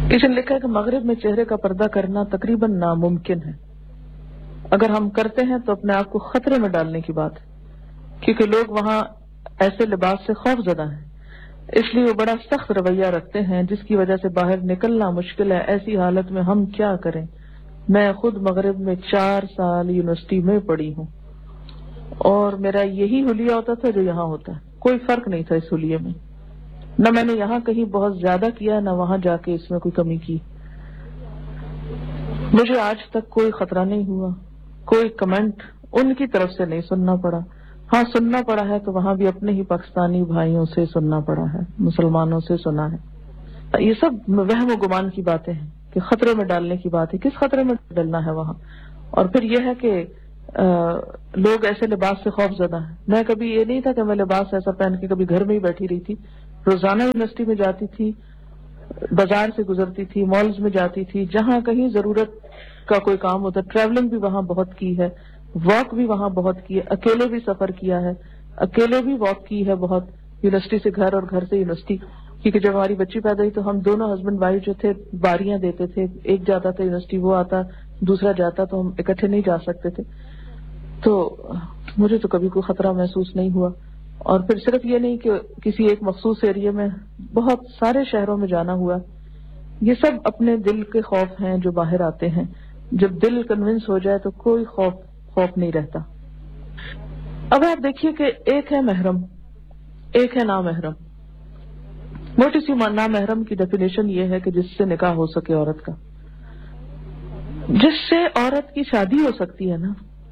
کسی نے لکھا ہے کہ مغرب میں چہرے کا پردہ کرنا تقریباً ناممکن ہے. اگر ہم کرتے ہیں تو اپنے آپ کو خطرے میں ڈالنے کی بات ہے، کیونکہ لوگ وہاں ایسے لباس سے خوف زدہ ہیں، اس لیے وہ بڑا سخت رویہ رکھتے ہیں جس کی وجہ سے باہر نکلنا مشکل ہے. ایسی حالت میں ہم کیا کریں؟ میں خود مغرب میں 4 سال یونیورسٹی میں پڑھی ہوں اور میرا یہی حلیہ ہوتا تھا جو یہاں ہوتا ہے. کوئی فرق نہیں تھا اس حلیے میں، نہ میں نے یہاں کہیں بہت زیادہ کیا نہ وہاں جا کے اس میں کوئی کمی کی. مجھے آج تک کوئی خطرہ نہیں ہوا، کوئی کمنٹ ان کی طرف سے نہیں سننا پڑا. ہاں سننا پڑا ہے تو وہاں بھی اپنے ہی پاکستانی بھائیوں سے سننا پڑا ہے، مسلمانوں سے سنا ہے. یہ سب وہم و گمان کی باتیں ہیں کہ خطرے میں ڈالنے کی بات ہے. کس خطرے میں ڈالنا ہے وہاں؟ اور پھر یہ ہے کہ لوگ ایسے لباس سے خوف زدہ ہیں. میں کبھی یہ نہیں تھا کہ میں لباس ایسا پہن کے کبھی گھر میں ہی بیٹھی رہی تھی. روزانہ یونیورسٹی میں جاتی تھی، بازار سے گزرتی تھی، مالز میں جاتی تھی، جہاں کہیں ضرورت کا کوئی کام ہوتا. ٹریولنگ بھی وہاں بہت کی ہے، واک بھی وہاں بہت کی ہے، اکیلے بھی سفر کیا ہے، اکیلے بھی واک کی ہے بہت، یونیورسٹی سے گھر اور گھر سے یونیورسٹی. کیونکہ جب ہماری بچی پیدا ہوئی تو ہم دونوں ہسبینڈ وائف جو تھے باریاں دیتے تھے. ایک جاتا تھا یونیورسٹی، وہ آتا، دوسرا جاتا، تو ہم اکٹھے نہیں جا سکتے تھے. تو مجھے تو کبھی کوئی خطرہ محسوس نہیں ہوا. اور پھر صرف یہ نہیں کہ کسی ایک مخصوص ایریے میں، بہت سارے شہروں میں جانا ہوا. یہ سب اپنے دل کے خوف ہیں جو باہر آتے ہیں. جب دل کنونس ہو جائے تو کوئی خوف نہیں رہتا. اب آپ دیکھیے کہ ایک ہے محرم، ایک ہے نامحرم. موٹی سی نامحرم کی ڈیفینیشن یہ ہے کہ جس سے نکاح ہو سکے عورت کا، جس سے عورت کی شادی ہو سکتی ہے نا،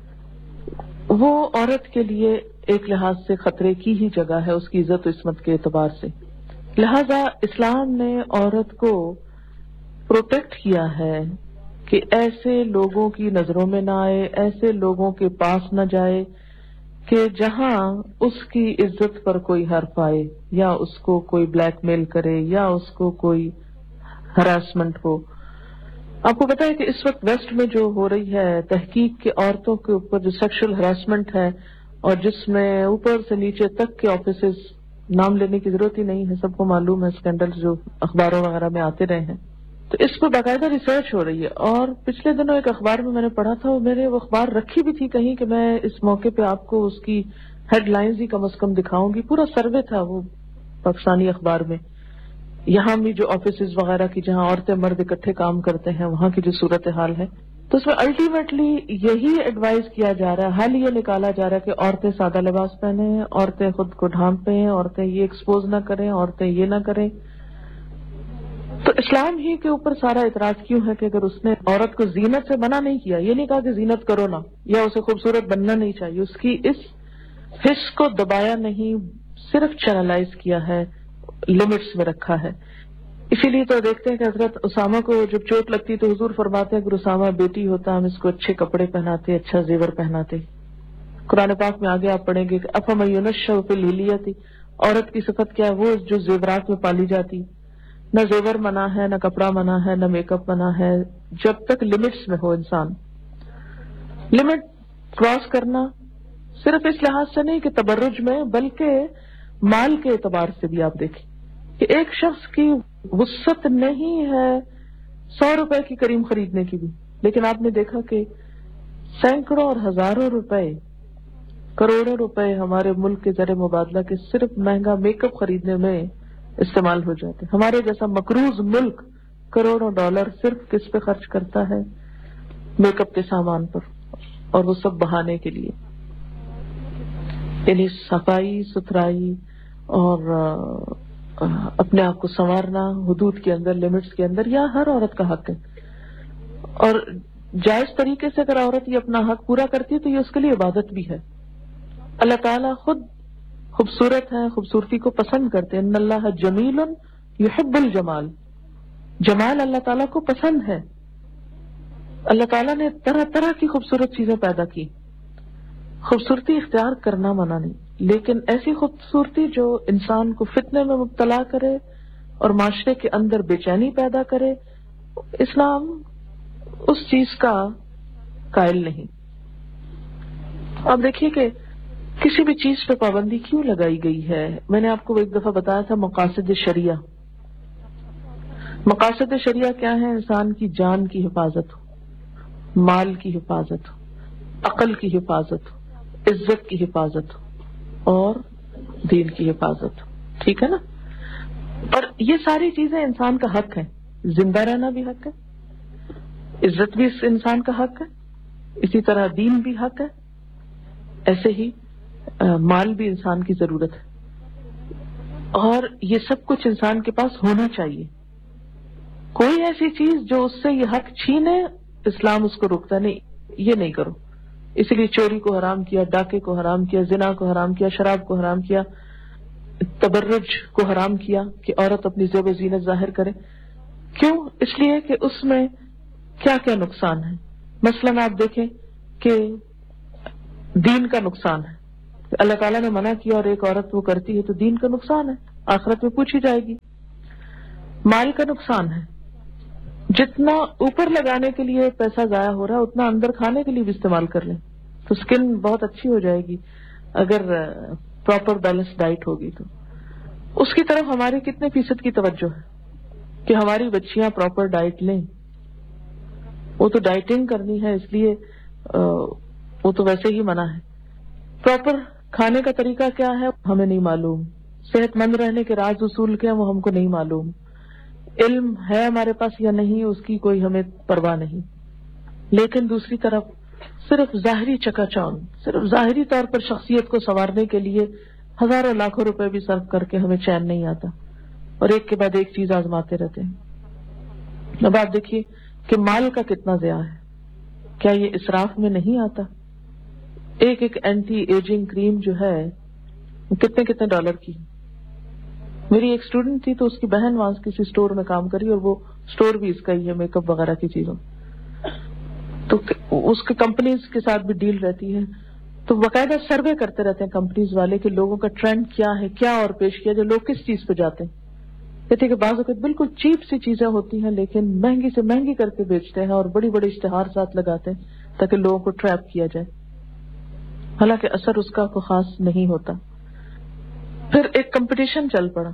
وہ عورت کے لیے ایک لحاظ سے خطرے کی ہی جگہ ہے اس کی عزت و عصمت کے اعتبار سے. لہذا اسلام نے عورت کو پروٹیکٹ کیا ہے کہ ایسے لوگوں کی نظروں میں نہ آئے، ایسے لوگوں کے پاس نہ جائے کہ جہاں اس کی عزت پر کوئی حرف آئے، یا اس کو کوئی بلیک میل کرے، یا اس کو کوئی ہراسمنٹ ہو. آپ کو پتا ہے کہ اس وقت ویسٹ میں جو ہو رہی ہے تحقیق کے عورتوں کے اوپر جو سیکشل ہراسمنٹ ہے، اور جس میں اوپر سے نیچے تک کے آفیسز، نام لینے کی ضرورت ہی نہیں ہے، سب کو معلوم ہے اسکینڈلز جو اخباروں وغیرہ میں آتے رہے ہیں. تو اس پر باقاعدہ ریسرچ ہو رہی ہے. اور پچھلے دنوں ایک اخبار میں نے پڑھا تھا، میں نے وہ اخبار رکھی بھی تھی کہیں کہ میں اس موقع پہ آپ کو اس کی ہیڈ لائنز ہی کم از کم دکھاؤں گی. پورا سروے تھا وہ پاکستانی اخبار میں، یہاں بھی جو آفیسز وغیرہ کی جہاں عورتیں مرد اکٹھے کام کرتے ہیں وہاں کی جو صورتحال ہے. تو اس میں الٹیمیٹلی یہی ایڈوائز کیا جا رہا ہے، حل یہ نکالا جا رہا ہے کہ عورتیں سادہ لباس پہنیں، عورتیں خود کو ڈھانپیں، عورتیں یہ ایکسپوز نہ کریں، عورتیں یہ نہ کریں. تو اسلام ہی کے اوپر سارا اعتراض کیوں ہے کہ اگر اس نے عورت کو زینت سے منع نہیں کیا، یہ نہیں کہا کہ زینت کرو نا، یا اسے خوبصورت بننا نہیں چاہیے، اس کی اس حص کو دبایا نہیں، صرف چینلائز کیا ہے، لمٹس میں رکھا ہے. اسی لیے تو دیکھتے ہیں کہ حضرت اسامہ کو جب چوٹ لگتی تو حضور فرماتے ہیں کہ اسامہ بیٹی ہوتا ہم اس کو اچھے کپڑے پہناتے، اچھا زیور پہناتے. قرآن پاک میں آگے آپ پڑھیں گے کہ افمن ینشأ فی الحلیۃ، عورت کی صفت کیا ہے؟ وہ جو زیورات میں پالی جاتی. نہ زیور منع ہے، نہ کپڑا منع ہے، نہ میک اپ منع ہے، جب تک لمٹس میں ہو. انسان لمٹ کراس کرنا صرف اس لحاظ سے نہیں کہ تبرج میں، بلکہ مال کے اعتبار سے بھی آپ دیکھیں کہ ایک شخص کی وسعت نہیں ہے 100 روپے کی کریم خریدنے کی بھی، لیکن آپ نے دیکھا کہ سینکڑوں اور ہزاروں روپے، کروڑوں روپے ہمارے ملک کے زر مبادلہ کے صرف مہنگا میک اپ خریدنے میں استعمال ہو جاتے. ہمارے جیسا مقروض ملک کروڑوں ڈالر صرف کس پہ خرچ کرتا ہے؟ میک اپ کے سامان پر، اور وہ سب بہانے کے لیے. یعنی صفائی ستھرائی اور اپنے آپ کو سنوارنا حدود کے اندر، لمٹس کے اندر، یا ہر عورت کا حق ہے. اور جائز طریقے سے اگر عورت یہ اپنا حق پورا کرتی ہے تو یہ اس کے لیے عبادت بھی ہے. اللہ تعالیٰ خود خوبصورت ہے، خوبصورتی کو پسند کرتے ہیں. ان اللہ جمیل یحب الجمال، جمال اللہ تعالیٰ کو پسند ہے. اللہ تعالیٰ نے طرح طرح کی خوبصورت چیزیں پیدا کی. خوبصورتی اختیار کرنا منع نہیں، لیکن ایسی خوبصورتی جو انسان کو فتنے میں مبتلا کرے اور معاشرے کے اندر بے چینی پیدا کرے، اسلام اس چیز کا قائل نہیں. اب دیکھیے کہ کسی بھی چیز پہ پابندی کیوں لگائی گئی ہے. میں نے آپ کو ایک دفعہ بتایا تھا مقاصد شریعہ. مقاصد شریعہ کیا ہے؟ انسان کی جان کی حفاظت ہو، مال کی حفاظت ہو، عقل کی حفاظت ہو، عزت کی حفاظت ہو اور دین کی حفاظت ہو. ٹھیک ہے نا؟ اور یہ ساری چیزیں انسان کا حق ہے. زندہ رہنا بھی حق ہے، عزت بھی اس انسان کا حق ہے، اسی طرح دین بھی حق ہے، ایسے ہی مال بھی انسان کی ضرورت ہے. اور یہ سب کچھ انسان کے پاس ہونا چاہیے. کوئی ایسی چیز جو اس سے یہ حق چھینے، اسلام اس کو روکتا نہیں، یہ نہیں کرو. اسی لیے چوری کو حرام کیا، ڈاکے کو حرام کیا، زنا کو حرام کیا، شراب کو حرام کیا، تبرج کو حرام کیا کہ عورت اپنی زیب و زینت ظاہر کرے. کیوں؟ اس لیے کہ اس میں کیا کیا نقصان ہے. مثلاً آپ دیکھیں کہ دین کا نقصان ہے. اللہ تعالیٰ نے منع کیا اور ایک عورت وہ کرتی ہے تو دین کا نقصان ہے، آخرت میں پوچھی جائے گی. مال کا نقصان ہے، جتنا اوپر لگانے کے لیے پیسہ ضائع ہو رہا ہے اتنا اندر کھانے کے لیے بھی استعمال کر لیں تو سکن بہت اچھی ہو جائے گی اگر پراپر بیلنس ڈائٹ ہوگی تو. اس کی طرف ہماری کتنے فیصد کی توجہ ہے کہ ہماری بچیاں پراپر ڈائٹ لیں؟ وہ تو ڈائٹنگ کرنی ہے اس لیے وہ تو ویسے ہی منع ہے. پراپر کھانے کا طریقہ کیا ہے ہمیں نہیں معلوم، صحت مند رہنے کے راز اصول کیا وہ ہم کو نہیں معلوم، علم ہے ہمارے پاس یا نہیں اس کی کوئی ہمیں پرواہ نہیں. لیکن دوسری طرف صرف ظاہری چکا چوند، صرف ظاہری طور پر شخصیت کو سنوارنے کے لیے ہزاروں لاکھوں روپے بھی صرف کر کے ہمیں چین نہیں آتا اور ایک کے بعد ایک چیز آزماتے رہتے ہیں. اب آپ دیکھیے کہ مال کا کتنا ضیاع ہے. کیا یہ اسراف میں نہیں آتا؟ ایک ایک اینٹی ایجنگ کریم جو ہے کتنے کتنے ڈالر کی. میری ایک اسٹوڈنٹ تھی تو اس کی بہن وہاں کسی اسٹور میں کام کری اور وہ اسٹور بھی اس کا ہی ہے، میک اپ وغیرہ کی چیزوں، تو اس کی کمپنیز کے ساتھ بھی ڈیل رہتی ہے تو باقاعدہ سروے کرتے رہتے ہیں کمپنیز والے کہ لوگوں کا ٹرینڈ کیا ہے، کیا اور پیش کیا جائے، لوگ کس چیز پہ جاتے ہیں. کہتے کہ بعض اوقات بالکل چیپ سی چیزیں ہوتی ہیں لیکن مہنگی سے مہنگی کر کے بیچتے ہیں اور بڑی بڑی اشتہار ساتھ لگاتے ہیں تاکہ لوگوں کو ٹریپ کیا جائے، حالانکہ اثر اس کا کوئی خاص نہیں ہوتا. پھر ایک کمپٹیشن چل پڑا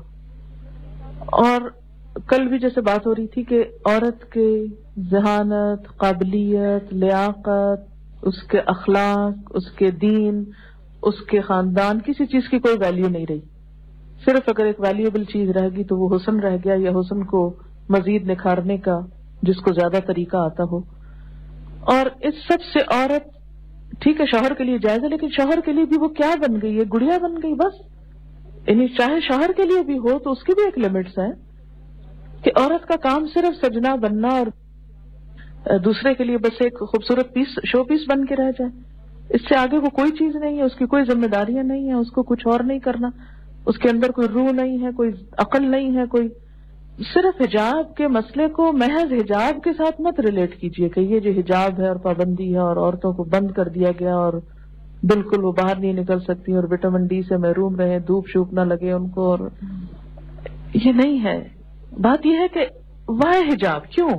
اور کل بھی جیسے بات ہو رہی تھی کہ عورت کے ذہانت، قابلیت، لیاقت، اس کے اخلاق، اس کے دین، اس کے خاندان، کسی چیز کی کوئی ویلیو نہیں رہی. صرف اگر ایک ویلیوبل چیز رہ گئی تو وہ حسن رہ گیا، یا حسن کو مزید نکھارنے کا جس کو زیادہ طریقہ آتا ہو. اور اس سب سے عورت ٹھیک ہے شوہر کے لیے جائز ہے لیکن شوہر کے لیے بھی وہ کیا بن گئی ہے؟ گڑیا بن گئی بس. یعنی چاہے شوہر کے لیے بھی ہو تو اس کی بھی ایک لمٹس ہے کہ عورت کا کام صرف سجنا بننا اور دوسرے کے لیے بس ایک خوبصورت پیس، شو پیس بن کے رہ جائے. اس سے آگے وہ کوئی چیز نہیں ہے، اس کی کوئی ذمہ داریاں نہیں ہیں، اس کو کچھ اور نہیں کرنا، اس کے اندر کوئی روح نہیں ہے، کوئی عقل نہیں ہے. کوئی صرف حجاب کے مسئلے کو محض حجاب کے ساتھ مت ریلیٹ کیجئے کہ یہ جو حجاب ہے اور پابندی ہے اور عورتوں کو بند کر دیا گیا اور بالکل وہ باہر نہیں نکل سکتی اور وٹامن ڈی سے محروم رہے، دھوپ شوپ نہ لگے ان کو، اور یہ نہیں ہے. بات یہ ہے کہ وہ حجاب کیوں،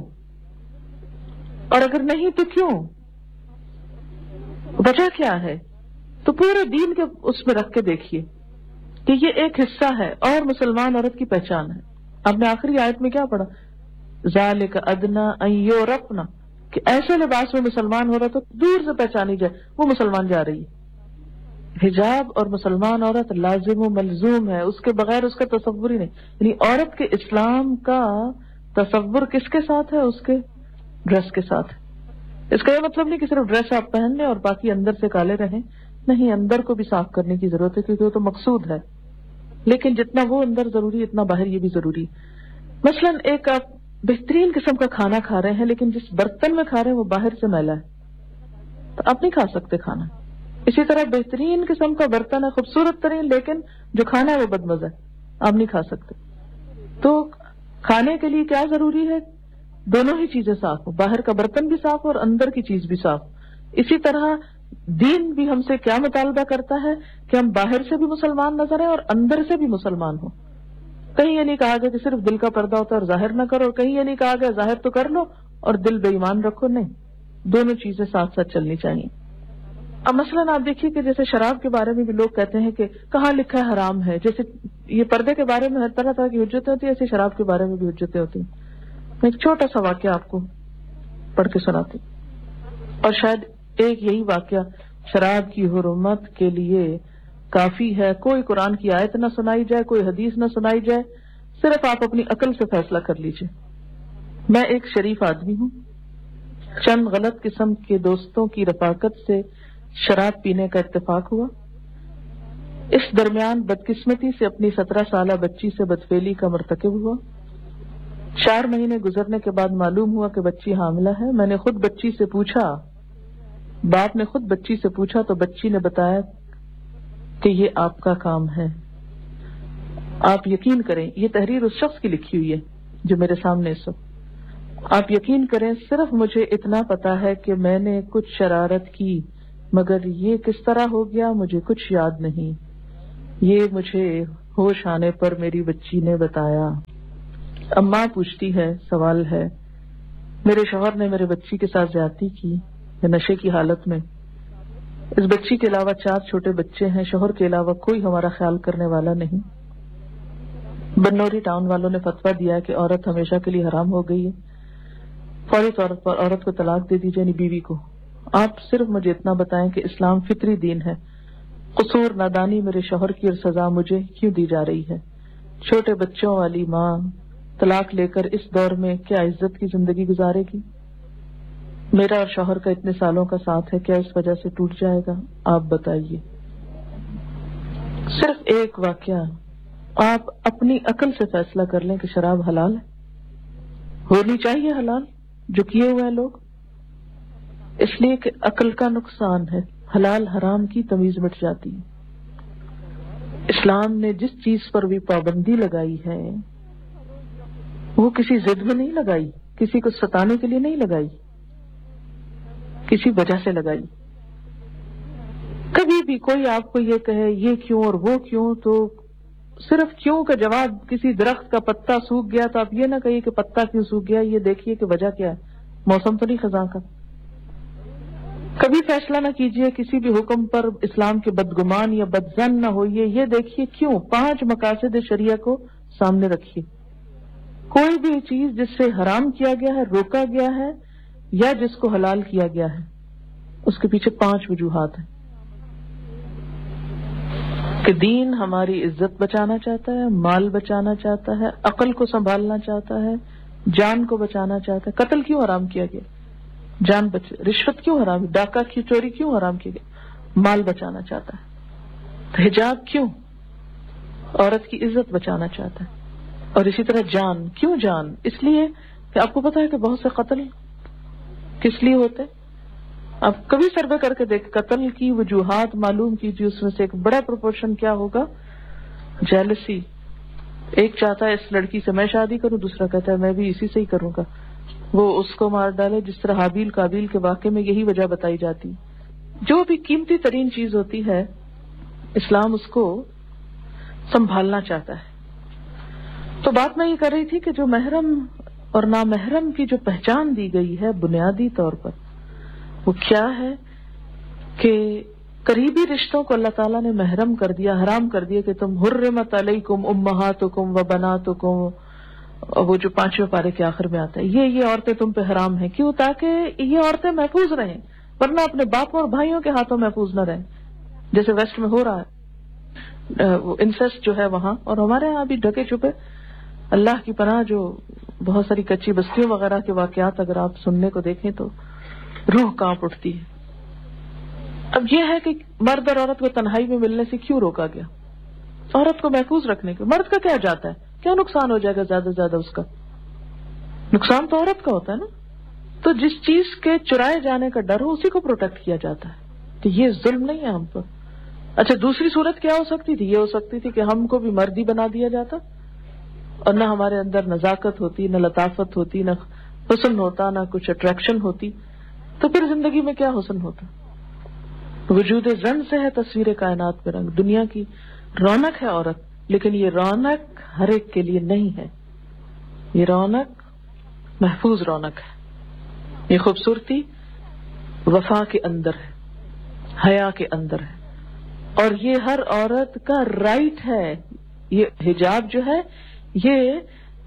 اور اگر نہیں تو کیوں، وجہ کیا ہے؟ تو پورے دین کے اس میں رکھ کے دیکھیے کہ یہ ایک حصہ ہے اور مسلمان عورت کی پہچان ہے. آپ نے آخری آیت میں کیا پڑھا؟ ذالک ادنی ان یعرفن، کہ ایسے لباس میں مسلمان ہو رہا تو دور سے پہچانی جائے وہ مسلمان جا رہی ہے. حجاب اور مسلمان عورت لازم و ملزوم ہے، اس کے بغیر اس کا تصور ہی نہیں. یعنی عورت کے اسلام کا تصور کس کے ساتھ ہے؟ اس کے ڈریس کے ساتھ. اس کا یہ مطلب نہیں کہ صرف ڈریس آپ پہن لیں اور باقی اندر سے کالے رہیں، نہیں، اندر کو بھی صاف کرنے کی ضرورت ہے کیونکہ وہ تو مقصود ہے. لیکن جتنا وہ اندر ضروری اتنا باہر یہ بھی ضروری. مثلاً ایک آپ بہترین قسم کا کھانا کھا رہے ہیں لیکن جس برتن میں کھا رہے ہیں وہ باہر سے میلا ہے تو آپ نہیں کھا سکتے کھانا. اسی طرح بہترین قسم کا برتن ہے، خوبصورت ترین، لیکن جو کھانا ہے وہ بدمزہ ہے، آپ نہیں کھا سکتے. تو کھانے کے لیے کیا ضروری ہے؟ دونوں ہی چیزیں صاف ہو، باہر کا برتن بھی صاف ہو اور اندر کی چیز بھی صاف. اسی طرح دین بھی ہم سے کیا مطالبہ کرتا ہے کہ ہم باہر سے بھی مسلمان نظر آئیں اور اندر سے بھی مسلمان ہوں. کہیں یہ نہیں کہا گیا کہ صرف دل کا پردہ ہوتا ہے اور ظاہر نہ کرو، اور کہیں یہ نہیں کہا گیا ظاہر تو کر لو اور دل بے ایمان رکھو. نہیں، دونوں چیزیں ساتھ ساتھ چلنی چاہیے. اب مثلاً آپ دیکھیے کہ جیسے شراب کے بارے میں بھی لوگ کہتے ہیں کہ کہاں لکھا ہے حرام ہے. جیسے یہ پردے کے بارے میں ہر طرح طرح کی حجتیں ہوتی ہیں، ایسے شراب کے بارے میں بھی حجتیں ہوتی ہیں. میں ایک چھوٹا سا واقعہ آپ کو پڑھ کے سناتی ہوں، اور شاید ایک یہی واقعہ شراب کی حرمت کے لیے کافی ہے. کوئی قرآن کی آیت نہ سنائی جائے، کوئی حدیث نہ سنائی جائے، صرف آپ اپنی عقل سے فیصلہ کر لیجئے. میں ایک شریف آدمی ہوں، چند غلط قسم کے دوستوں کی رفاقت سے شراب پینے کا اتفاق ہوا. اس درمیان بدقسمتی سے اپنی 17 سالہ بچی سے بدفعلی کا مرتکب ہوا. 4 مہینے گزرنے کے بعد معلوم ہوا کہ بچی حاملہ ہے. میں نے خود بچی سے پوچھا، باپ نے خود بچی سے پوچھا تو بچی نے بتایا کہ یہ آپ کا کام ہے. آپ یقین کریں، یہ تحریر اس شخص کی لکھی ہوئی ہے جو میرے سامنے اس وقت. آپ یقین کریں، صرف مجھے اتنا پتا ہے کہ میں نے کچھ شرارت کی، مگر یہ کس طرح ہو گیا مجھے کچھ یاد نہیں. یہ مجھے ہوش آنے پر میری بچی نے بتایا. اماں پوچھتی ہے، سوال ہے، میرے شوہر نے میرے بچی کے ساتھ زیادتی کی نشے کی حالت میں. اس بچی کے علاوہ 4 چھوٹے بچے ہیں. شوہر کے علاوہ کوئی ہمارا خیال کرنے والا نہیں. بنوری ٹاؤن والوں نے فتویٰ دیا کہ عورت ہمیشہ کے لیے حرام ہو گئی ہے، فوری طور پر عورت کو طلاق دے دیجیے، یعنی بیوی کو. آپ صرف مجھے اتنا بتائیں کہ اسلام فطری دین ہے. قصور نادانی میرے شوہر کی اور سزا مجھے کیوں دی جا رہی ہے؟ چھوٹے بچوں والی ماں طلاق لے کر اس دور میں کیا عزت کی زندگی گزارے گی؟ میرا اور شوہر کا اتنے سالوں کا ساتھ ہے، کیا اس وجہ سے ٹوٹ جائے گا؟ آپ بتائیے. صرف ایک واقعہ، آپ اپنی عقل سے فیصلہ کر لیں کہ شراب حلال ہے، ہونی چاہیے حلال جو کیے ہوئے ہیں لوگ، اس لیے کہ عقل کا نقصان ہے. حلال حرام کی تمیز مٹ جاتی ہے. اسلام نے جس چیز پر بھی پابندی لگائی ہے وہ کسی ضد میں نہیں لگائی، کسی کو ستانے کے لیے نہیں لگائی، کسی وجہ سے لگائی. کبھی بھی کوئی آپ کو یہ کہے یہ کیوں اور وہ کیوں، تو صرف کیوں کا جواب، کسی درخت کا پتا سوکھ گیا تو آپ یہ نہ کہیے کہ پتا کیوں سوکھ گیا، یہ دیکھیے کہ وجہ کیا ہے، موسم تو نہیں خزاں کا. کبھی فیصلہ نہ کیجیے کسی بھی حکم پر اسلام کے بدگمان یا بدظن نہ ہوئیے، یہ دیکھیے کیوں. 5 مقاصد شریعہ کو سامنے رکھیے. کوئی بھی چیز جس سے حرام کیا گیا ہے، روکا گیا ہے، یا جس کو حلال کیا گیا ہے، اس کے پیچھے 5 وجوہات ہیں. کہ دین ہماری عزت بچانا چاہتا ہے، مال بچانا چاہتا ہے، عقل کو سنبھالنا چاہتا ہے، جان کو بچانا چاہتا ہے. قتل کیوں حرام کیا گیا؟ جان بچ. رشوت کیوں حرام؟ ڈاکہ کی چوری کیوں حرام کی گئی؟ مال بچانا چاہتا ہے. حجاب کیوں؟ عورت کی عزت بچانا چاہتا ہے. اور اسی طرح جان. کیوں جان؟ اس لیے کہ آپ کو پتا ہے کہ بہت سے قتل کس لیے ہوتے. آپ کبھی سروے کر کے دیکھ، قتل کی وجوہات معلوم کیجیے، اس میں سے ایک بڑا پروپورشن کیا ہوگا؟ جیلسی. ایک چاہتا ہے اس لڑکی سے میں شادی کروں، دوسرا کہتا ہے میں بھی اسی سے ہی کروں گا، وہ اس کو مار ڈالے. جس طرح حابیل قابیل کے واقعے میں یہی وجہ بتائی جاتی. جو بھی قیمتی ترین چیز ہوتی ہے اسلام اس کو سنبھالنا چاہتا ہے. تو بات میں یہ کر رہی تھی کہ جو محرم اور نامحرم کی جو پہچان دی گئی ہے بنیادی طور پر وہ کیا ہے کہ قریبی رشتوں کو اللہ تعالیٰ نے محرم کر دیا، حرام کر دیا کہ تم حرمت علیکم امہاتکم و بناتکم، وہ جو 5ویں پارے کے آخر میں آتا ہے، یہ عورتیں تم پہ حرام ہیں. کیوں؟ تاکہ یہ عورتیں محفوظ رہیں، ورنہ اپنے باپوں اور بھائیوں کے ہاتھوں محفوظ نہ رہیں، جیسے ویسٹ میں ہو رہا ہے. وہ انسیسٹ جو ہے وہاں، اور ہمارے ہاں بھی ڈھکے چھپے اللہ کی پناہ جو بہت ساری کچی بستیوں وغیرہ کے واقعات اگر آپ سننے کو دیکھیں تو روح کانپ اٹھتی ہے. اب یہ ہے کہ مرد اور عورت کو تنہائی میں ملنے سے کیوں روکا گیا؟ عورت کو محفوظ رکھنے کے. مرد کا کیا جاتا ہے؟ کیا نقصان ہو جائے گا زیادہ سے زیادہ؟ اس کا نقصان تو عورت کا ہوتا ہے نا. تو جس چیز کے چرائے جانے کا ڈر ہو اسی کو پروٹیکٹ کیا جاتا ہے. تو یہ ظلم نہیں ہے ہم پر. اچھا دوسری صورت کیا ہو سکتی تھی؟ یہ ہو سکتی تھی کہ ہم کو بھی مردی بنا دیا جاتا اور نہ ہمارے اندر نزاکت ہوتی، نہ لطافت ہوتی، نہ حسن ہوتا، نہ کچھ اٹریکشن ہوتی. تو پھر زندگی میں کیا حسن ہوتا؟ وجود زن سے ہے تصویر کائنات میں رنگ. دنیا کی رونق ہے عورت، لیکن یہ رونق ہر ایک کے لیے نہیں ہے. یہ رونق محفوظ رونق ہے. یہ خوبصورتی وفا کے اندر ہے، حیا کے اندر ہے، اور یہ ہر عورت کا رائٹ ہے. یہ حجاب جو ہے یہ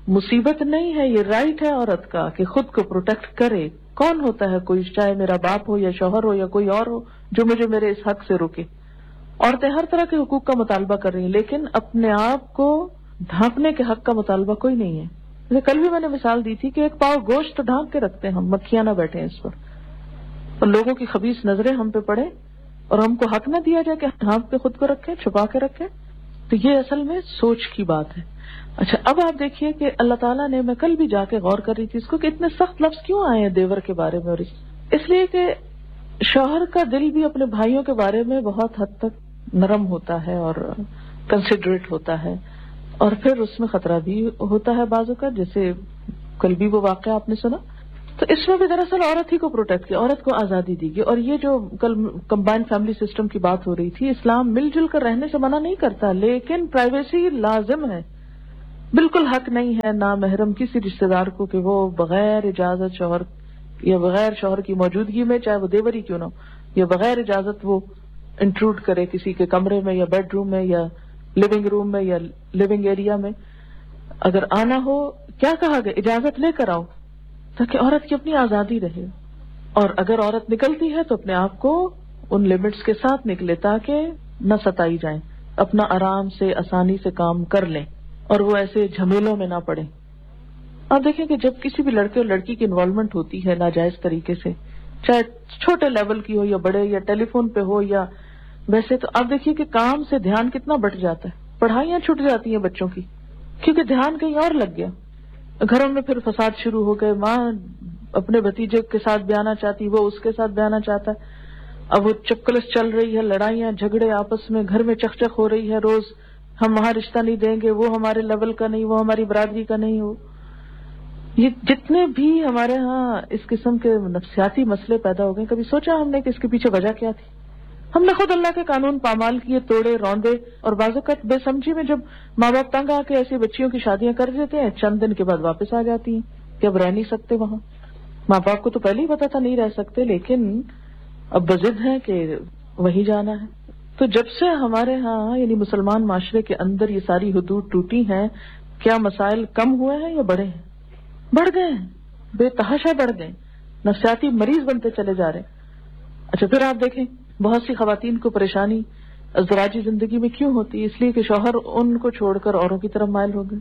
مصیبت نہیں ہے، یہ رائٹ ہے عورت کا کہ خود کو پروٹیکٹ کرے. کون ہوتا ہے کوئی، چاہے میرا باپ ہو یا شوہر ہو یا کوئی اور ہو، جو مجھے میرے اس حق سے روکے. عورتیں ہر طرح کے حقوق کا مطالبہ کر رہی ہیں، لیکن اپنے آپ کو ڈھانپنے کے حق کا مطالبہ کوئی نہیں ہے. جیسے کل بھی میں نے مثال دی تھی کہ ایک پاؤ گوشت ڈھانپ کے رکھتے ہیں ہم، مکھیاں نہ بیٹھیں اس پر، اور لوگوں کی خبیث نظریں ہم پہ پڑے اور ہم کو حق نہ دیا جائے کہ ڈھانپ کے خود کو رکھیں، چھپا کے رکھیں. تو یہ اصل میں سوچ کی بات ہے. اچھا اب آپ دیکھیے کہ اللہ تعالیٰ نے، میں کل بھی جا کے غور کر رہی تھی اس کو، کہ اتنے سخت لفظ کیوں آئے ہیں دیور کے بارے میں. اور اس لیے کہ شوہر کا دل بھی اپنے بھائیوں کے بارے میں بہت حد تک نرم ہوتا ہے اور کنسیڈریٹ ہوتا ہے، اور پھر اس میں خطرہ بھی ہوتا ہے بعض اوقات، جیسے کل بھی وہ واقعہ آپ نے سنا. تو اس میں بھی دراصل عورت ہی کو پروٹیکٹ کیا، عورت کو آزادی دی گئی. اور یہ جو کل کمبائنڈ فیملی سسٹم کی بات ہو رہی تھی، اسلام مل جل کر رہنے سے منع نہیں کرتا، لیکن پرائیویسی لازم ہے. بالکل حق نہیں ہے نامحرم کسی رشتہ دار کو کہ وہ بغیر اجازت شوہر یا بغیر شوہر کی موجودگی میں، چاہے وہ دیور ہی کیوں نہ ہو، یا بغیر اجازت وہ انٹروڈ کرے کسی کے کمرے میں یا بیڈ روم میں یا لیونگ روم میں یا لیونگ ایریا میں. اگر آنا ہو، کیا کہا گیا، اجازت لے کر آؤ، تاکہ عورت کی اپنی آزادی رہے. اور اگر عورت نکلتی ہے تو اپنے آپ کو ان لمٹس کے ساتھ نکلے تاکہ نہ ستائی جائیں، اپنا آرام سے آسانی سے کام کر لیں اور وہ ایسے جھمیلوں میں نہ پڑیں. آپ دیکھیں کہ جب کسی بھی لڑکے اور لڑکی کی انوالومنٹ ہوتی ہے ناجائز طریقے سے، چاہے چھوٹے لیول کی ہو یا بڑے، یا ٹیلی فون پہ ہو یا ویسے، تو آپ دیکھیے کہ کام سے دھیان کتنا بٹ جاتا ہے. پڑھائیاں چھوٹ جاتی ہیں بچوں کی کیونکہ دھیان کہیں اور لگ گیا. گھروں میں پھر فساد شروع ہو گئے، ماں اپنے بھتیجے کے ساتھ بیانا چاہتی، وہ اس کے ساتھ بیانا چاہتا ہے. اب وہ چپکلس چل رہی ہے، لڑائیاں جھگڑے آپس میں گھر میں چکچک ہو رہی ہے روز. ہم وہاں رشتہ نہیں دیں گے، وہ ہمارے لیول کا نہیں، وہ ہماری برادری کا نہیں. ہو یہ جتنے بھی ہمارے ہاں اس قسم کے نفسیاتی مسئلے پیدا ہو گئے، کبھی سوچا ہم نے کہ اس کے پیچھے وجہ کیا تھی؟ ہم نے خود اللہ کے قانون پامال کیے، توڑے روندے، اور بعض اوقات بے سمجھی میں جب ماں باپ تنگ آ کے ایسی بچیوں کی شادیاں کر دیتے ہیں، چند دن کے بعد واپس آ جاتی ہیں کہ اب رہ نہیں سکتے وہاں. ماں باپ کو تو پہلے ہی پتا تھا نہیں رہ سکتے، لیکن اب بضد ہے کہ وہی جانا ہے. تو جب سے ہمارے ہاں یعنی مسلمان معاشرے کے اندر یہ ساری حدود ٹوٹی ہیں، کیا مسائل کم ہوئے ہیں یا بڑھے ہیں؟ بڑھ گئے ہیں، بے تحاشا بڑھ گئے، نفسیاتی مریض بنتے چلے جا رہے ہیں. اچھا پھر آپ دیکھیں بہت سی خواتین کو پریشانی ازدواجی زندگی میں کیوں ہوتی ہے؟ اس لیے کہ شوہر ان کو چھوڑ کر اوروں کی طرف مائل ہو گئے.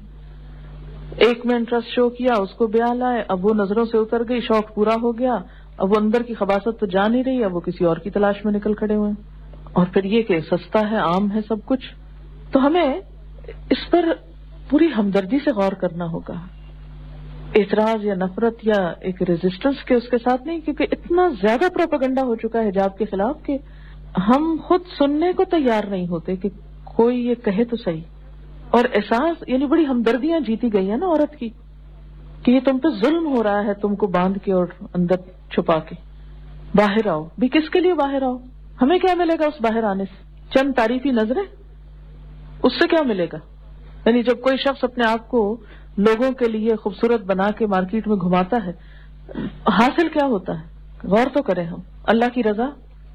ایک میں انٹرسٹ شو کیا، اس کو بیاہ لائے، اب وہ نظروں سے اتر گئی، شوق پورا ہو گیا، اب وہ اندر کی خباثت تو جا نہیں رہی، اب وہ کسی اور کی تلاش میں نکل کھڑے ہوئے. اور پھر یہ کہ سستا ہے، عام ہے سب کچھ. تو ہمیں اس پر پوری ہمدردی سے غور کرنا ہوگا، اعتراض یا نفرت یا ایک ریزسٹنس کے اس کے ساتھ نہیں، کیونکہ اتنا زیادہ پروپیگنڈا ہو چکا ہے حجاب کے خلاف کہ ہم خود سننے کو تیار نہیں ہوتے کہ کوئی یہ کہے تو صحیح. اور احساس یعنی بڑی ہمدردیاں جیتی گئی ہیں نا عورت کی کہ یہ تم پہ ظلم ہو رہا ہے، تم کو باندھ کے اور اندر چھپا کے. باہر آؤ بھی، کس کے لیے باہر آؤ؟ ہمیں کیا ملے گا اس باہر آنے سے؟ چند تعریفی نظریں، اس سے کیا ملے گا؟ یعنی جب کوئی شخص اپنے آپ کو لوگوں کے لیے خوبصورت بنا کے مارکیٹ میں گھماتا ہے، حاصل کیا ہوتا ہے؟ غور تو کریں ہم. اللہ کی رضا،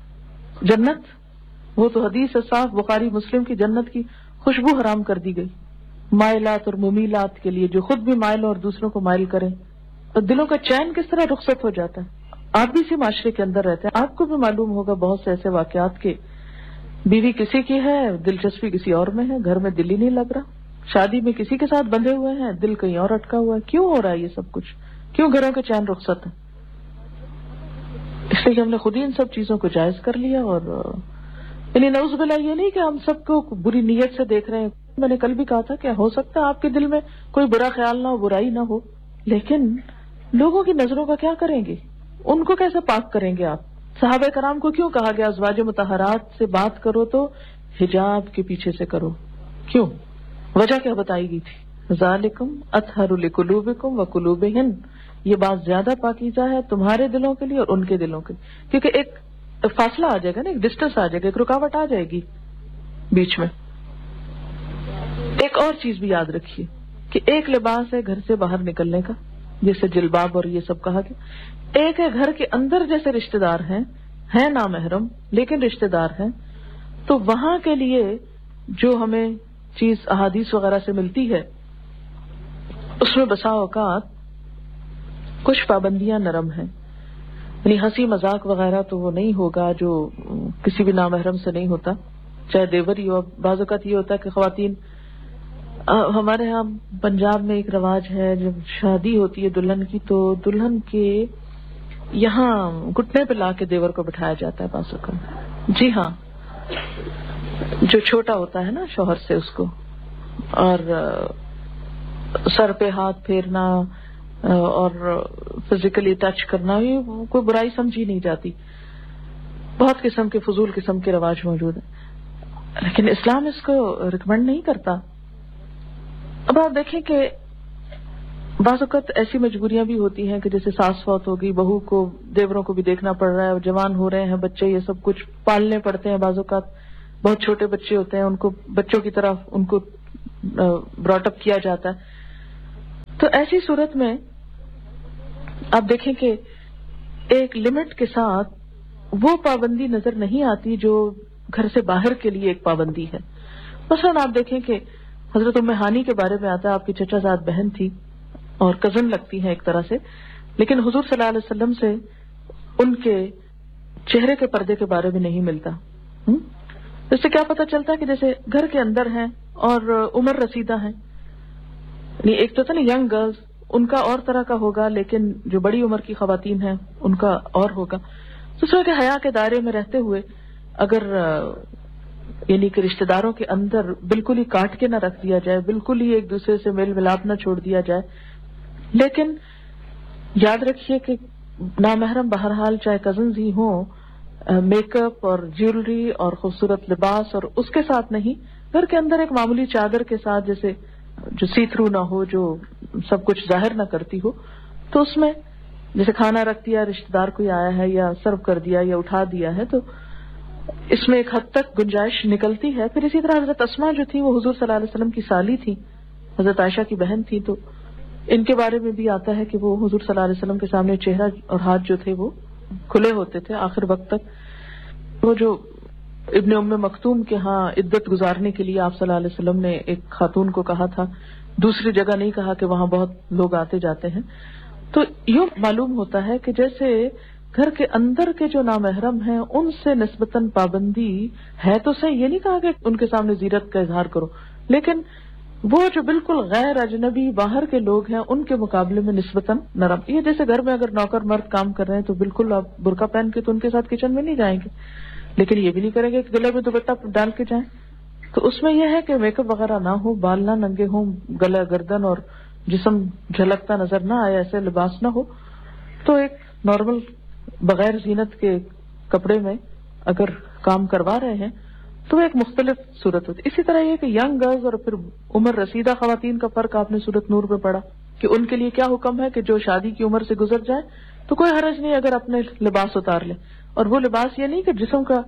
جنت. وہ تو حدیث ہے صاف، بخاری مسلم کی، جنت کی خوشبو حرام کر دی گئی مائلات اور ممیلات کے لیے، جو خود بھی مائل اور دوسروں کو مائل کریں. اور دلوں کا چین کس طرح رخصت ہو جاتا ہے. آپ بھی اسی معاشرے کے اندر رہتے ہیں، آپ کو بھی معلوم ہوگا بہت سے ایسے واقعات کے بیوی کسی کی ہے، دلچسپی کسی اور میں ہے، گھر میں دل ہی نہیں لگ رہا، شادی میں کسی کے ساتھ بندھے ہوئے ہیں، دل کہیں اور اٹکا ہوا ہے. کیوں ہو رہا ہے یہ سب کچھ؟ کیوں گھروں کے چین رخصت ہے؟ اس لیے کہ ہم نے خود ہی ان سب چیزوں کو جائز کر لیا. اور یعنی نعوذ باللہ یہ نہیں کہ ہم سب کو بری نیت سے دیکھ رہے ہیں. میں نے کل بھی کہا تھا کہ ہو سکتا ہے آپ کے دل میں کوئی برا خیال نہ ہو، برائی نہ ہو، لیکن لوگوں کی نظروں کا کیا کریں گے؟ ان کو کیسے پاک کریں گے آپ؟ صحابہ کرام کو کیوں کہا گیا ازواج مطہرات سے بات کرو تو حجاب کے پیچھے سے کرو؟ کیوں؟ وجہ کیا بتائی گئی تھی؟ ذالکم اطہر لقلوبکم وقلوبہن، یہ بات زیادہ پاکیزہ ہے تمہارے دلوں کے لیے اور ان کے دلوں کے لیے. کیونکہ ایک فاصلہ آ جائے گا نا، ایک ڈسٹینس آ جائے گا، ایک رکاوٹ آ جائے گی بیچ میں. ایک اور چیز بھی یاد رکھیے کہ ایک لباس ہے گھر سے باہر نکلنے کا، جیسے جلباب اور یہ سب کہا گیا. ایک ہے گھر کے اندر جیسے رشتہ دار ہیں نامحرم لیکن رشتہ دار ہیں، تو وہاں کے لیے جو ہمیں چیز احادیث وغیرہ سے ملتی ہے اس میں بسا اوقات کچھ پابندیاں نرم ہیں، یعنی ہنسی مذاق وغیرہ تو وہ نہیں ہوگا جو کسی بھی نامحرم سے نہیں ہوتا، چاہے دیور ہی ہو. بعض اوقات یہ ہوتا ہے کہ خواتین، ہمارے ہاں پنجاب میں ایک رواج ہے، جب شادی ہوتی ہے دلہن کی تو دلہن کے یہاں گھٹنے پہ لا کے دیور کو بٹھایا جاتا ہے بعض اوقات. جی ہاں، جو چھوٹا ہوتا ہے نا شوہر سے اس کو، اور سر پہ ہاتھ پھیرنا اور فزیکلی ٹچ کرنا، یہ کوئی برائی سمجھی نہیں جاتی. بہت قسم کے فضول قسم کے رواج موجود ہیں، لیکن اسلام اس کو ریکمینڈ نہیں کرتا. اب آپ دیکھیں کہ بعض اوقات ایسی مجبوریاں بھی ہوتی ہیں کہ جیسے ساس فوت ہو گئی، بہو کو دیوروں کو بھی دیکھنا پڑ رہا ہے، جوان ہو رہے ہیں بچے، یہ سب کچھ پالنے پڑتے ہیں. بعض اوقات بہت چھوٹے بچے ہوتے ہیں، ان کو بچوں کی طرح ان کو براٹ اپ کیا جاتا ہے. تو ایسی صورت میں آپ دیکھیں کہ ایک لمٹ کے ساتھ وہ پابندی نظر نہیں آتی جو گھر سے باہر کے لیے ایک پابندی ہے. مثلا آپ دیکھیں کہ حضرت ام ہانی کے بارے میں آتا ہے، آپ کی چچا زاد بہن تھی اور کزن لگتی ہیں ایک طرح سے، لیکن حضور صلی اللہ علیہ وسلم سے ان کے چہرے کے پردے کے بارے میں نہیں ملتا. اس سے کیا پتہ چلتا ہے کہ جیسے گھر کے اندر ہیں اور عمر رسیدہ ہیں، یعنی ایک تو تھا نا ینگ گرلز، ان کا اور طرح کا ہوگا، لیکن جو بڑی عمر کی خواتین ہیں ان کا اور ہوگا. تو سو کہ حیا کے دائرے میں رہتے ہوئے اگر یعنی کہ رشتہ داروں کے اندر بالکل ہی کاٹ کے نہ رکھ دیا جائے، بالکل ہی ایک دوسرے سے میل ملاپ نہ چھوڑ دیا جائے، لیکن یاد رکھیے کہ نامحرم بہرحال چاہے کزنز ہی ہوں، میک اپ اور جیولری اور خوبصورت لباس اور اس کے ساتھ نہیں، گھر کے اندر ایک معمولی چادر کے ساتھ، جیسے جو سی تھرو نہ ہو، جو سب کچھ ظاہر نہ کرتی ہو، تو اس میں جیسے کھانا رکھ دیا، رشتہ دار کوئی آیا ہے یا سرو کر دیا یا اٹھا دیا ہے، تو اس میں ایک حد تک گنجائش نکلتی ہے. پھر اسی طرح حضرت اسماء جو تھی وہ حضور صلی اللہ علیہ وسلم کی سالی تھی، حضرت عائشہ کی بہن تھی، تو ان کے بارے میں بھی آتا ہے کہ وہ حضور صلی اللہ علیہ وسلم کے سامنے چہرہ اور ہاتھ جو تھے وہ کھلے ہوتے تھے آخر وقت تک. وہ جو ابن ام مکتوم کے ہاں عدت گزارنے کے لیے آپ صلی اللہ علیہ وسلم نے ایک خاتون کو کہا تھا، دوسری جگہ نہیں کہا کہ وہاں بہت لوگ آتے جاتے ہیں. تو یوں معلوم ہوتا ہے کہ جیسے گھر کے اندر کے جو نامحرم ہیں ان سے نسبتاً پابندی ہے تو صحیح، یہ نہیں کہا کہ ان کے سامنے زیرت کا اظہار کرو، لیکن وہ جو بالکل غیر اجنبی باہر کے لوگ ہیں ان کے مقابلے میں نسبتاً نرم. یہ جیسے گھر میں اگر نوکر مرد کام کر رہے ہیں تو بالکل آپ برقع پہن کے تو ان کے ساتھ کچن میں نہیں جائیں گے، لیکن یہ بھی نہیں کریں گے کہ گلے میں دوپٹہ ڈال کے جائیں. تو اس میں یہ ہے کہ میک اپ وغیرہ نہ ہو، بال نہ ننگے ہوں، گلا گردن اور جسم جھلکتا نظر نہ آئے، ایسے لباس نہ ہو. تو ایک نارمل بغیر زینت کے کپڑے میں اگر کام کروا رہے ہیں تو ایک مختلف صورت ہوتی. اسی طرح یہ کہ ینگ گرلز اور پھر عمر رسیدہ خواتین کا فرق آپ نے سورۃ نور میں پڑھا کہ ان کے لیے کیا حکم ہے کہ جو شادی کی عمر سے گزر جائے تو کوئی حرج نہیں اگر اپنے لباس اتار لے. اور وہ لباس یہ نہیں کہ جسم کا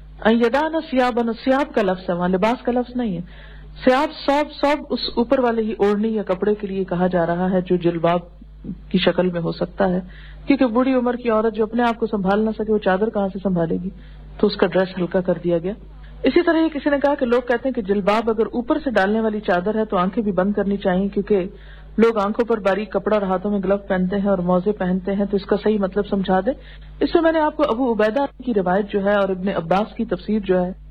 یدان سیابن، سیاب کا لفظ ہے وہاں، لباس کا لفظ نہیں ہے. سیاب سب اس اوپر والے ہی اوڑھنی یا کپڑے کے لیے کہا جا رہا ہے جو جلباب کی شکل میں ہو سکتا ہے، کیونکہ بوڑھی عمر کی عورت جو اپنے آپ کو سنبھال نہ سکے وہ چادر کہاں سے سنبھالے گی، تو اس کا ڈریس ہلکا کر دیا گیا. اسی طرح یہ کسی نے کہا کہ لوگ کہتے ہیں کہ جلباب اگر اوپر سے ڈالنے والی چادر ہے تو آنکھیں بھی بند کرنی چاہیے، کیونکہ لوگ آنکھوں پر باریک کپڑا اور ہاتھوں میں گلو پہنتے ہیں اور موزے پہنتے ہیں، تو اس کا صحیح مطلب سمجھا دیں. اس میں نے آپ کو ابو عبیدہ کی روایت جو ہے اور ابن عباس کی تفسیر جو ہے،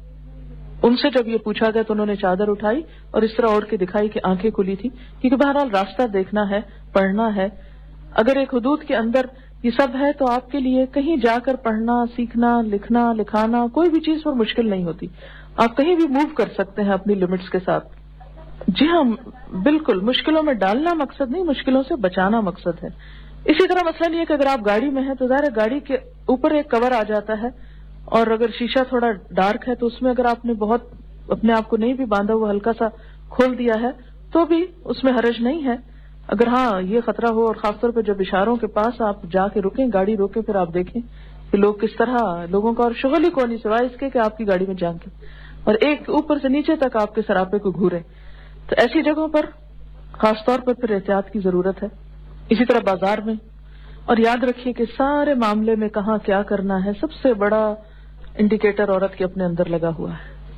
ان سے جب یہ پوچھا گیا تو انہوں نے چادر اٹھائی اور اس طرح اوڑھ کے دکھائی کہ آنکھیں کھلی تھی، کیونکہ بہرحال راستہ دیکھنا ہے، پڑھنا ہے. اگر ایک حدود کے اندر یہ سب ہے تو آپ کے لیے کہیں جا کر پڑھنا، سیکھنا، لکھنا، لکھانا کوئی بھی چیز پر مشکل نہیں ہوتی. آپ کہیں بھی موو کر سکتے ہیں اپنی لمٹس کے ساتھ. جی ہاں بالکل، مشکلوں میں ڈالنا مقصد نہیں، مشکلوں سے بچانا مقصد ہے. اسی طرح مسئلہ یہ ہے کہ اگر آپ گاڑی میں ہیں تو ظاہر گاڑی کے اوپر ایک کور آ جاتا ہے، اور اگر شیشہ تھوڑا ڈارک ہے تو اس میں اگر آپ نے بہت اپنے آپ کو نہیں بھی باندھا ہوا، ہلکا سا کھول دیا ہے تو بھی اس میں حرج نہیں ہے. اگر ہاں یہ خطرہ ہو، اور خاص طور پہ جب اشاروں کے پاس آپ جا کے رکیں، گاڑی روکیں، پھر آپ دیکھیں کہ لوگ کس طرح، لوگوں کا اور شغل ہی کون نہیں سوائے اس کے کہ آپ کی گاڑی میں جا کے اور ایک اوپر سے نیچے تک آپ کے سراپے کو گھورے، تو ایسی جگہوں پر خاص طور پر پھر احتیاط کی ضرورت ہے. اسی طرح بازار میں. اور یاد رکھیے کہ سارے معاملے میں کہاں کیا کرنا ہے سب سے بڑا انڈیکیٹر عورت کے اپنے اندر لگا ہوا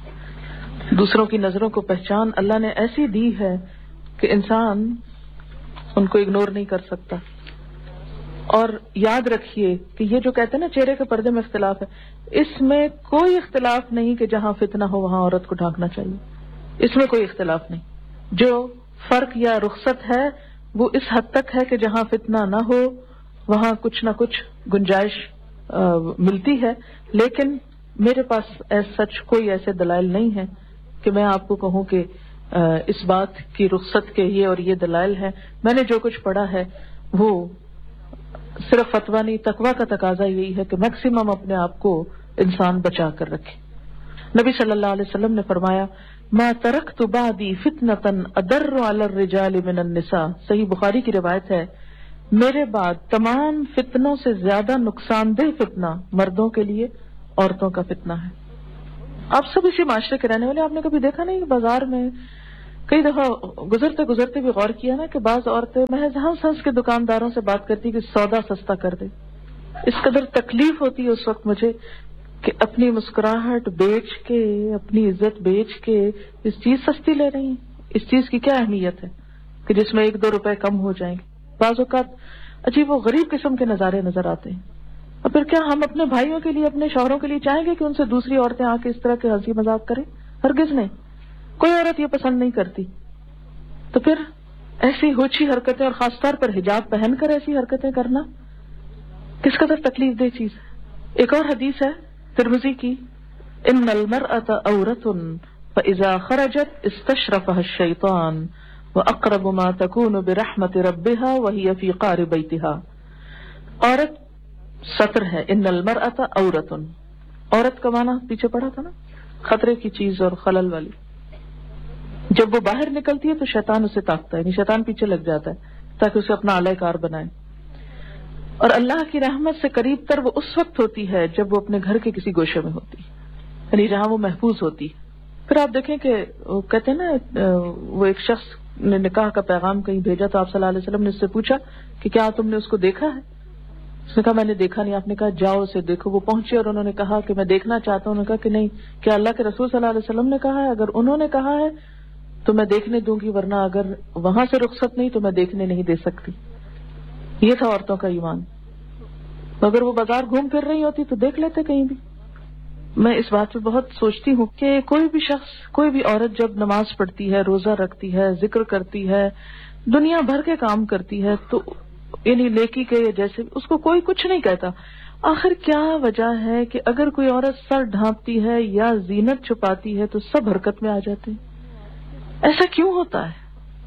ہے. دوسروں کی نظروں کو پہچان اللہ نے ایسی دی ہے کہ انسان ان کو اگنور نہیں کر سکتا. اور یاد رکھیے کہ یہ جو کہتے ہیں نا چہرے کے پردے میں اختلاف ہے، اس میں کوئی اختلاف نہیں کہ جہاں فتنہ ہو وہاں عورت کو ڈھانکنا چاہیے، اس میں کوئی اختلاف نہیں. جو فرق یا رخصت ہے وہ اس حد تک ہے کہ جہاں فتنہ نہ ہو وہاں کچھ نہ کچھ گنجائش ملتی ہے. لیکن میرے پاس سچ کوئی ایسے دلائل نہیں ہے کہ میں آپ کو کہوں کہ اس بات کی رخصت کے یہ اور یہ دلائل ہے. میں نے جو کچھ پڑھا ہے وہ صرف فتویٰ نہیں، تقویٰ کا تقاضا یہی ہے کہ میکسیمم اپنے آپ کو انسان بچا کر رکھے. نبی صلی اللہ علیہ وسلم نے فرمایا ما ترکت بعدی فتنة اضر علی الرجال من النساء، صحیح بخاری کی روایت ہے، میرے بعد تمام فتنوں سے زیادہ نقصان دہ فتنہ مردوں کے لیے عورتوں کا فتنہ ہے. آپ سب اسی معاشرے کے رہنے والے، آپ نے کبھی دیکھا نہیں بازار میں کئی دفعہ گزرتے بھی غور کیا نا کہ بعض عورتیں محض ہنس کے دکانداروں سے بات کرتی کہ سودا سستا کر دے. اس قدر تکلیف ہوتی ہے اس وقت مجھے کہ اپنی مسکراہٹ بیچ کے، اپنی عزت بیچ کے اس چیز سستی لے رہی ہیں. اس چیز کی کیا اہمیت ہے کہ جس میں 1-2 روپے کم ہو جائیں گے. بعض اوقات عجیب و غریب قسم کے نظارے نظر آتے ہیں. اور پھر کیا ہم اپنے بھائیوں کے لیے، اپنے شوہروں کے لیے چاہیں گے کہ ان سے دوسری عورتیں آ کے اس طرح کے ہنسی مذاق کریں؟ ہرگز نہیں. کوئی عورت یہ پسند نہیں کرتی. تو پھر ایسی ہوچی حرکتیں، اور خاص طور پر حجاب پہن کر ایسی حرکتیں کرنا کس قدر تکلیف دہ چیز ہے. ایک اور حدیث ہے ترمذی کی، ان المرأة عورة فاذا خرجت استشرفها الشیطان واقرب ما تكون برحمت ربها وهي في قعر بیتها. عورت سطر ہے، ان المرأة عورة، عورت کا معنی پیچھے پڑا تھا نا، خطرے کی چیز اور خلل والی. جب وہ باہر نکلتی ہے تو شیطان اسے تاکتا ہے، یعنی شیطان پیچھے لگ جاتا ہے تاکہ اسے اپنا اعلی کار بنائے. اور اللہ کی رحمت سے قریب تر وہ اس وقت ہوتی ہے جب وہ اپنے گھر کے کسی گوشے میں ہوتی، یعنی جہاں وہ محفوظ ہوتی. پھر آپ دیکھیں کہ وہ کہتے ہیں نا، وہ ایک شخص نے نکاح کا پیغام کہیں بھیجا تو آپ صلی اللہ علیہ وسلم نے اس سے پوچھا کہ کیا تم نے اس کو دیکھا ہے؟ اس نے کہا میں نے دیکھا نہیں. آپ نے کہا جاؤ اسے دیکھو. وہ پہنچے اور انہوں نے کہا کہ میں دیکھنا چاہتا ہوں. انہوں نے کہا کہ نہیں، کیا اللہ کے رسول صلی اللہ علیہ وسلم نے کہا ہے؟ اگر انہوں نے کہا ہے تو میں دیکھنے دوں گی، ورنہ اگر وہاں سے رخصت نہیں تو میں دیکھنے نہیں دے سکتی. یہ تھا عورتوں کا ایمان. اگر وہ بازار گھوم پھر رہی ہوتی تو دیکھ لیتے کہیں بھی. میں اس بات پہ بہت سوچتی ہوں کہ کوئی بھی شخص، کوئی بھی عورت جب نماز پڑھتی ہے، روزہ رکھتی ہے، ذکر کرتی ہے، دنیا بھر کے کام کرتی ہے، تو یعنی نیکی کے جیسے اس کو کوئی کچھ نہیں کہتا. آخر کیا وجہ ہے کہ اگر کوئی عورت سر ڈھانپتی ہے یا زینت چھپاتی ہے تو سب حرکت میں آ جاتے ہیں؟ ایسا کیوں ہوتا ہے؟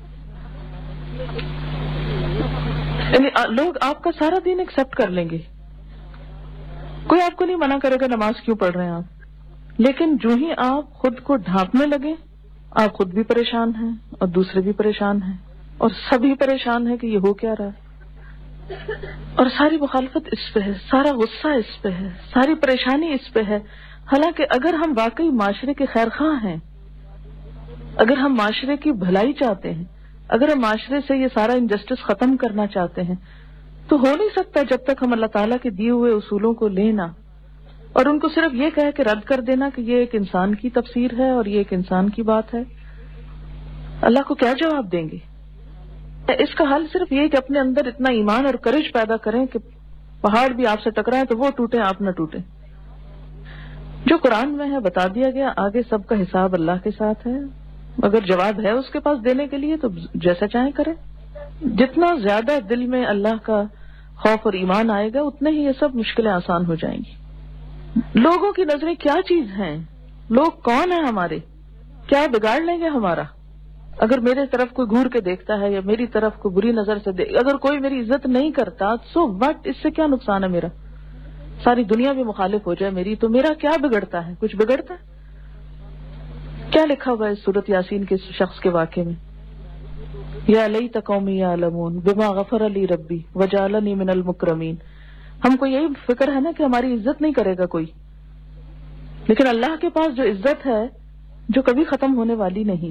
یعنی لوگ آپ کا سارا دین ایکسپٹ کر لیں گے، کوئی آپ کو نہیں منع کرے گا نماز کیوں پڑھ رہے ہیں آپ، لیکن جو ہی آپ خود کو ڈھانپنے لگے آپ خود بھی پریشان ہیں اور دوسرے بھی پریشان ہیں اور سبھی پریشان ہیں کہ یہ ہو کیا رہا ہے. اور ساری مخالفت اس پہ ہے، سارا غصہ اس پہ ہے، ساری پریشانی اس پہ ہے. حالانکہ اگر ہم واقعی معاشرے کے خیر خواہ ہیں، اگر ہم معاشرے کی بھلائی چاہتے ہیں، اگر ہم معاشرے سے یہ سارا انجسٹس ختم کرنا چاہتے ہیں، تو ہو نہیں سکتا جب تک ہم اللہ تعالیٰ کے دیے ہوئے اصولوں کو لینا اور ان کو صرف یہ کہہ کے رد کر دینا کہ یہ ایک انسان کی تفسیر ہے اور یہ ایک انسان کی بات ہے. اللہ کو کیا جواب دیں گے؟ اس کا حل صرف یہ کہ اپنے اندر اتنا ایمان اور کرج پیدا کریں کہ پہاڑ بھی آپ سے ٹکرائیں تو وہ ٹوٹیں، آپ نہ ٹوٹیں. جو قرآن میں ہے بتا دیا گیا، آگے سب کا حساب اللہ کے ساتھ ہے. اگر جواب ہے اس کے پاس دینے کے لیے تو جیسا چاہیں کریں. جتنا زیادہ دل میں اللہ کا خوف اور ایمان آئے گا اتنے ہی یہ سب مشکلیں آسان ہو جائیں گی. لوگوں کی نظریں کیا چیز ہیں؟ لوگ کون ہیں ہمارے؟ کیا بگاڑ لیں گے ہمارا؟ اگر میرے طرف کوئی گھور کے دیکھتا ہے یا میری طرف کوئی بری نظر سے اگر کوئی میری عزت نہیں کرتا سو وٹ، اس سے کیا نقصان ہے میرا؟ ساری دنیا بھی مخالف ہو جائے میری تو میرا کیا بگڑتا ہے؟ کچھ بگڑتا ہے؟ کیا لکھا ہوا ہے سورۃ یاسین کے شخص کے واقعے میں؟ یا لیت قومی یعلمون بما غفر لی ربی وجعلنی من المکرمین. ہم کو یہی فکر ہے نا کہ ہماری عزت نہیں کرے گا کوئی، لیکن اللہ کے پاس جو عزت ہے جو کبھی ختم ہونے والی نہیں.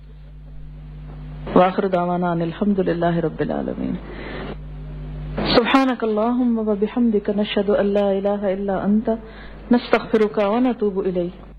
وآخر دعوانا ان الحمد للہ رب العالمین. سبحانک اللہم وبحمدک نشہد ان لا الہ الا انت نستغفرک ونتوب الیک.